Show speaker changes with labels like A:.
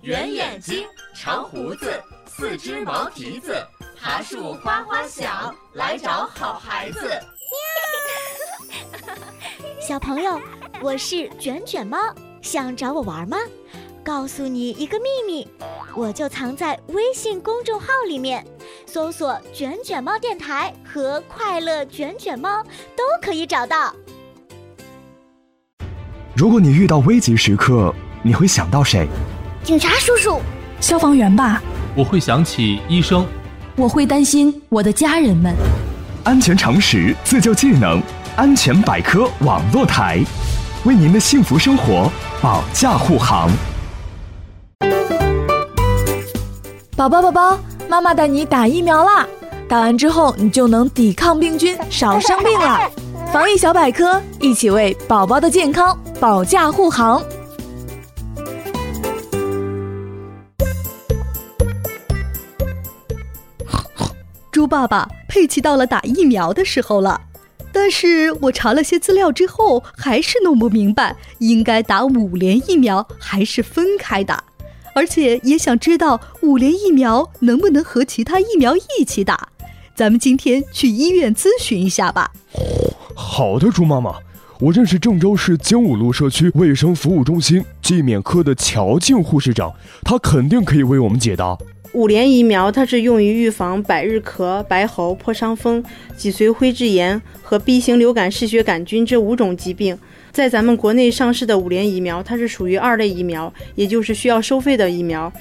A: 圆眼睛，长胡子，四只毛蹄子，爬树哗哗响，来找好孩子。
B: 小朋友，我是卷卷猫，想找我玩吗？告诉你一个秘密，我就藏在微信公众号里面，搜索卷卷猫电台和快乐卷卷猫都可以找到。
C: 如果你遇到危急时刻，你会想到谁？
B: 警察叔叔，
D: 消防员吧。
E: 我会想起医生。
D: 我会担心我的家人们。
C: 安全常识，自救技能，安全百科网络台，为您的幸福生活保驾护航。
D: 宝宝，妈妈带你打疫苗啦！打完之后，你就能抵抗病菌，少生病了。防疫小百科，一起为宝宝的健康保驾护航。
F: 猪爸爸，佩奇到了打疫苗的时候了，但是我查了些资料之后，还是弄不明白应该打5联疫苗还是分开打，而且也想知道5联疫苗能不能和其他疫苗一起打。咱们今天去医院咨询一下吧。
G: 好的，猪妈妈，我认识郑州市精武路社区卫生服务中心季免科的乔静护士长，她肯定可以为我们解答。
H: 5联疫苗它是用于预防百日咳、白喉、破伤风、脊髓灰质炎和 B 型流感嗜血杆菌这5种疾病。在咱们国内上市的5联疫苗，它是属于2类疫苗，也就是需要收费的疫苗。